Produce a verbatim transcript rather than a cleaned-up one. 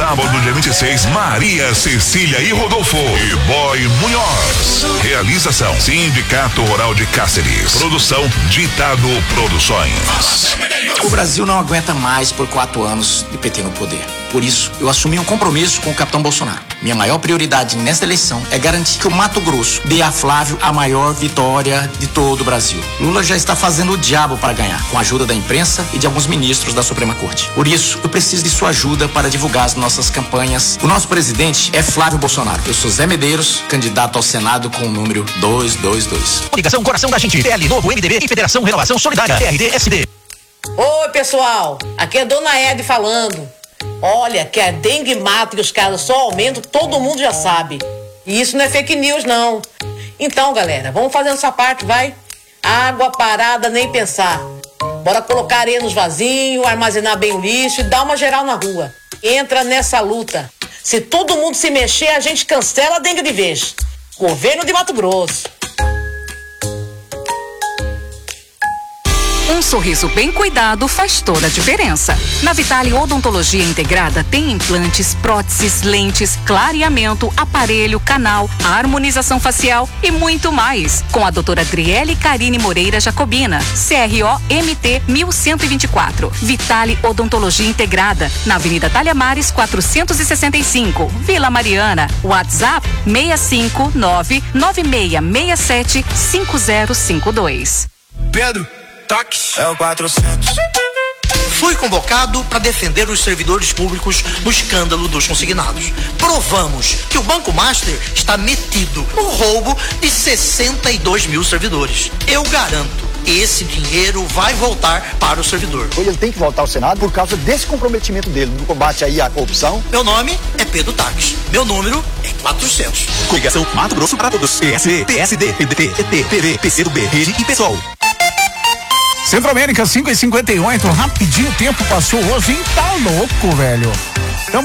Sábado, dia vinte e seis, Maria Cecília e Rodolfo e Boy Munhoz. Realização Sindicato Rural de Cáceres. Produção Ditado Produções. O Brasil não aguenta mais por quatro anos de P T no poder. Por isso, eu assumi um compromisso com o capitão Bolsonaro. Minha maior prioridade nesta eleição é garantir que o Mato Grosso dê a Flávio a maior vitória de todo o Brasil. Lula já está fazendo o diabo para ganhar, com a ajuda da imprensa e de alguns ministros da Suprema Corte. Por isso, eu preciso de sua ajuda para divulgar as nossas campanhas. O nosso presidente é Flávio Bolsonaro. Eu sou Zé Medeiros, candidato ao Senado com o número duzentos e vinte e dois. Ligação Coração da Gente, P L Novo, M D B e Federação Renovação Solidária, R D S D. Oi, pessoal, aqui é Dona Ed falando. Olha, que a dengue mata e os casos só aumentam, todo mundo já sabe. E isso não é fake news, não. Então, galera, vamos fazendo essa parte, vai? Água parada, nem pensar. Bora colocar areia nos vasinhos, armazenar bem o lixo e dar uma geral na rua. Entra nessa luta. Se todo mundo se mexer, a gente cancela a dengue de vez. Governo de Mato Grosso. Um sorriso bem cuidado faz toda a diferença. Na Vitale Odontologia Integrada tem implantes, próteses, lentes, clareamento, aparelho, canal, harmonização facial e muito mais. Com a doutora Adriele Carine Moreira Jacobina, C R O M T mil cento e vinte e quatro. Vitale Odontologia Integrada, na Avenida Talhamares quatrocentos e sessenta e cinco, Vila Mariana. WhatsApp seis cinco nove nove seis seis sete cinco zero cinco dois. Pedro, táxi. É o quatrocentos. Fui convocado para defender os servidores públicos no escândalo dos consignados. Provamos que o Banco Master está metido no roubo de sessenta e dois mil servidores. Eu garanto, esse dinheiro vai voltar para o servidor. Ele tem que voltar ao Senado por causa desse comprometimento dele no combate aí à corrupção. Meu nome é Pedro Táxi. Meu número é quatrocentos. Coligação Mato Grosso para todos. P S B, P S D, P D T, P T, P V, P C do B, Rede e PSOL. Centro América cinco e cinquenta e oito, rapidinho o tempo passou hoje, hein? Tá louco, velho.